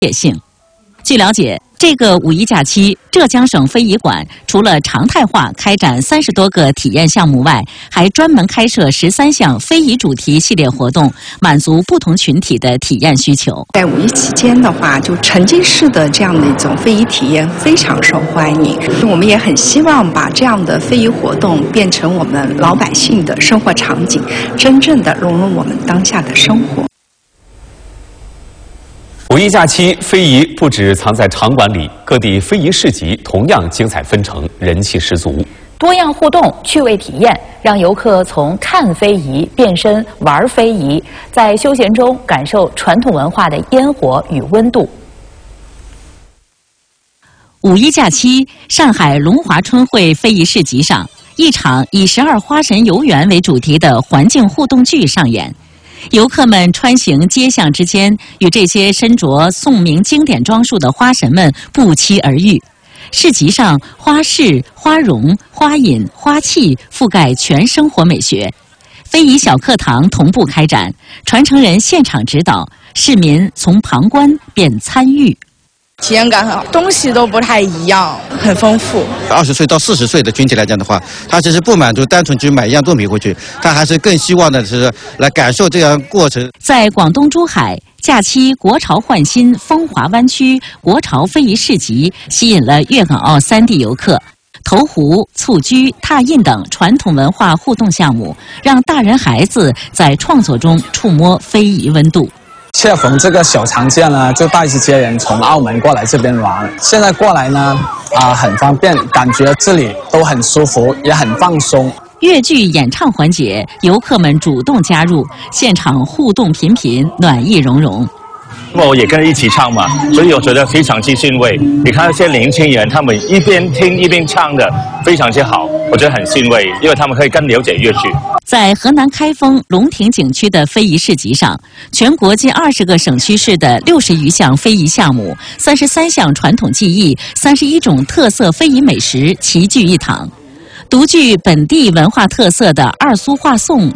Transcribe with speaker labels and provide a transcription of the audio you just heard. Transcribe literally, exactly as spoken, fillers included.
Speaker 1: 业性。据了解，这个五一假期，浙江省非遗馆除了常态化开展三十多个体验项目外，还专门开设十三项非遗主题系列活动，满足不同群体的体验需求。
Speaker 2: 在五一期间的话，就沉浸式的这样的一种非遗体验非常受欢迎。我们也很希望把这样的非遗活动变成我们老百姓的生活场景，真正的融入我们当下的生活。
Speaker 3: 五一假期，非遗不止藏在场馆里，各地非遗市集同样精彩纷呈，人气十足。
Speaker 4: 多样互动、趣味体验，让游客从看非遗变身玩非遗，在休闲中感受传统文化的烟火与温度。
Speaker 1: 五一假期，上海龙华春荟非遗市集上，一场以十二花神游园为主题的环境互动剧上演。游客们穿行街巷之间，与这些身着宋明经典装束的花神们不期而遇。市集上，花饰、花容、花饮、花器覆盖全生活美学。非遗小课堂同步开展，传承人现场指导，市民从旁观变参与。
Speaker 5: 体验感很好，东西都不太一样，很丰富。
Speaker 6: 二十岁到四十岁的群体来讲的话，他其实不满足单纯去买一样贡品回去，他还是更希望的是来感受这样过程。
Speaker 1: 在广东珠海，假期国潮焕新风华湾区国潮非遗市集吸引了粤港澳三地游客。投壶、蹴鞠、拓印等传统文化互动项目，让大人孩子在创作中触摸非遗温度。
Speaker 7: 恰逢这个小长假呢，就带一些人从澳门过来这边玩。现在过来呢，啊、呃，很方便，感觉这里都很舒服，也很放松。
Speaker 1: 粤剧演唱环节，游客们主动加入，现场互动频频，暖意融融。
Speaker 8: 我也跟着一起唱嘛，所以我觉得非常之欣慰。你看那些年轻人，他们一边听一边唱的非常之好，我觉得很欣慰，因为他们可以更了解粤剧。
Speaker 1: 在河南开封龙亭景区的非遗市集上，全国近二十个省区市的六十余项非遗项目、三十三项传统技艺、三十一种特色非遗美食齐聚一堂，独具本地文化特色的二苏话颂